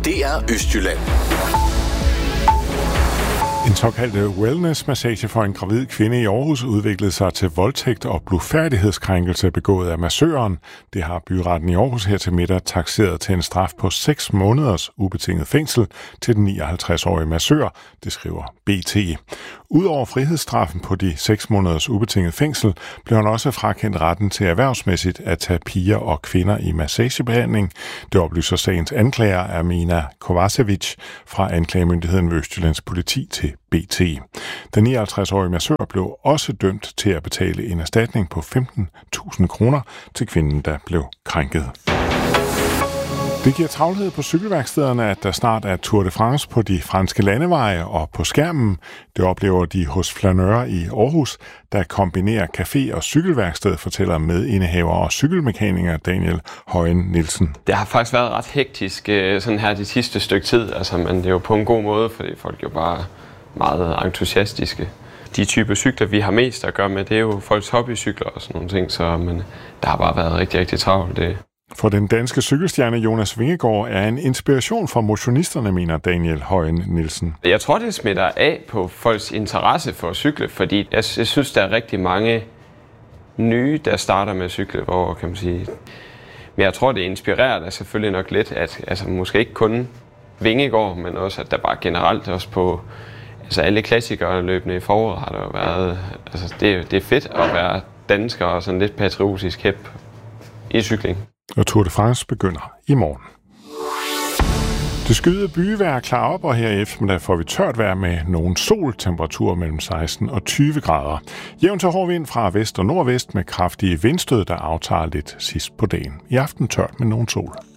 DR Østjylland. En såkaldt wellness-massage for en gravid kvinde i Aarhus udviklede sig til voldtægt og blufærdighedskrænkelse begået af massøren. Det har byretten i Aarhus her til middag takseret til en straf på 6 måneders ubetinget fængsel til den 59-årige massør, det skriver BT. Udover frihedsstraffen på de 6 måneders ubetinget fængsel, blev han også frakendt retten til erhvervsmæssigt at tage piger og kvinder i massagebehandling. Det oplyser sagens anklager Amina Kovacevic fra anklagemyndigheden ved Østjyllands politi til BT. Den 59-årige massør blev også dømt til at betale en erstatning på 15.000 kroner til kvinden, der blev krænket. Det giver travlhed på cykelværkstederne, at der snart er Tour de France på de franske landeveje og på skærmen. Det oplever de hos Flaneur i Aarhus, der kombinerer café og cykelværksted, fortæller medindehaver og cykelmekaniker Daniel Højen Nielsen. Det har faktisk været ret hektisk sådan her de sidste stykke tid, men det er jo på en god måde, fordi folk jo bare meget entusiastiske. De typer cykler, vi har mest at gøre med, det er jo folks hobbycykler og sådan nogle ting, men der har bare været rigtig, rigtig travlt. For den danske cykelstjerne Jonas Vingegaard er en inspiration for motionisterne, mener Daniel Højen Nielsen. Jeg tror, det smitter af på folks interesse for at cykle, fordi jeg synes, der er rigtig mange nye, der starter med at cykle, hvor kan man sige. Men jeg tror, det inspirerer da selvfølgelig nok lidt, at måske ikke kun Vingegaard, men også at der bare generelt også på alle klassikere løbende i foråret har der jo været. Det er fedt at være dansker og sådan lidt patriotisk hep i cykling. Og Tour de France begynder i morgen. Det skyede byvejr klarer op, og her i eftermiddag får vi tørt vejr med nogen sol, temperatur mellem 16 og 20 grader. Jævn til hård vind fra vest og nordvest med kraftige vindstød, der aftager lidt sidst på dagen. I aften tørt med nogen sol.